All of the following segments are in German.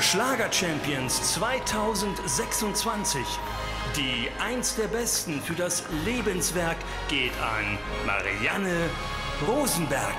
Schlager-Champions 2026. Die Eins der Besten für das Lebenswerk geht an Marianne Rosenberg.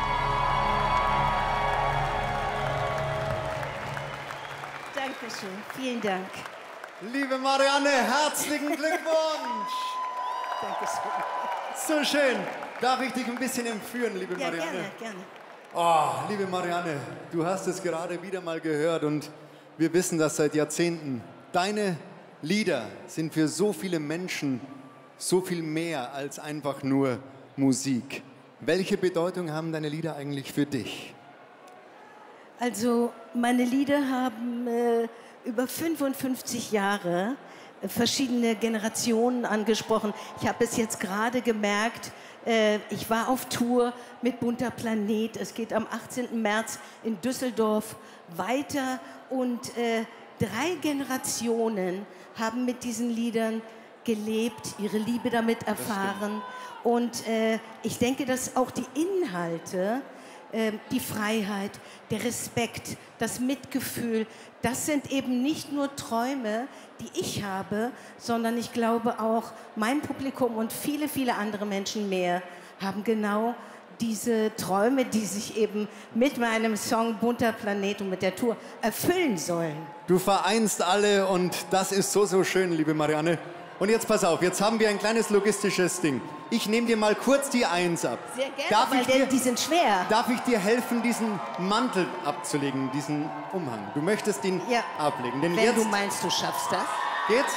Dankeschön, vielen Dank. Liebe Marianne, herzlichen Glückwunsch! Dankeschön. So schön. Darf ich dich ein bisschen entführen, liebe Ja, Marianne? gerne. Oh, liebe Marianne, du hast es gerade wieder mal gehört und wir wissen das seit Jahrzehnten. Deine Lieder sind für so viele Menschen so viel mehr als einfach nur Musik. Welche Bedeutung haben deine Lieder eigentlich für dich? Also meine Lieder haben über 55 Jahre verschiedene Generationen angesprochen. Ich habe es jetzt gerade gemerkt, ich war auf Tour mit Bunter Planet. Es geht am 18. März in Düsseldorf weiter und 3 Generationen haben mit diesen Liedern gelebt, ihre Liebe damit erfahren. Und ich denke, dass auch die Inhalte, die Freiheit, der Respekt, das Mitgefühl, das sind eben nicht nur Träume, die ich habe, sondern ich glaube auch mein Publikum und viele, viele andere Menschen mehr haben genau diese Träume, die sich eben mit meinem Song Bunter Planet und mit der Tour erfüllen sollen. Du vereinst alle und das ist so, so schön, liebe Marianne. Und jetzt pass auf, jetzt haben wir ein kleines logistisches Ding. Ich nehme dir mal kurz die Eins ab. Sehr gerne, weil die sind schwer. Darf ich dir helfen, diesen Mantel abzulegen, diesen Umhang? Du möchtest ihn ablegen. Denn wenn jetzt du meinst, du schaffst das. geht's?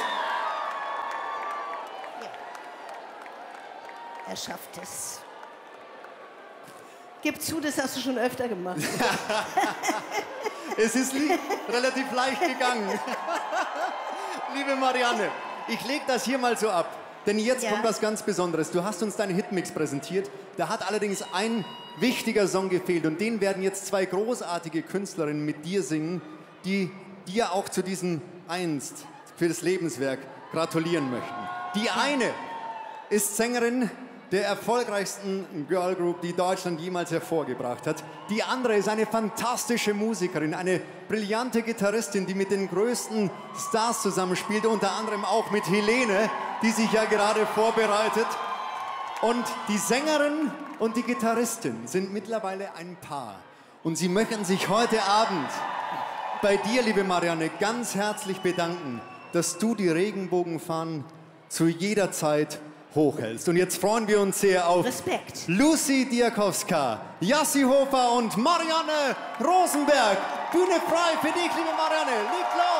Ja. Er schafft es. Gib zu, das hast du schon öfter gemacht. Es ist relativ leicht gegangen. Liebe Marianne, ich lege das hier mal so ab. Denn jetzt kommt was ganz Besonderes. Du hast uns deinen Hitmix präsentiert. Da hat allerdings ein wichtiger Song gefehlt. Und den werden jetzt 2 großartige Künstlerinnen mit dir singen, die dir auch zu diesem Einst für das Lebenswerk gratulieren möchten. Die eine ist Sängerin der erfolgreichsten Girlgroup, die Deutschland jemals hervorgebracht hat. Die andere ist eine fantastische Musikerin, eine brillante Gitarristin, die mit den größten Stars zusammenspielt, unter anderem auch mit Helene, die sich ja gerade vorbereitet. Und die Sängerin und die Gitarristin sind mittlerweile ein Paar. Und sie möchten sich heute Abend bei dir, liebe Marianne, ganz herzlich bedanken, dass du die Regenbogenfahnen zu jeder Zeit hochhältst. Und jetzt freuen wir uns sehr auf Respekt. Lucy Diakowska, Jassi Hofer und Marianne Rosenberg. Bühne frei für dich, liebe Marianne. Leg los!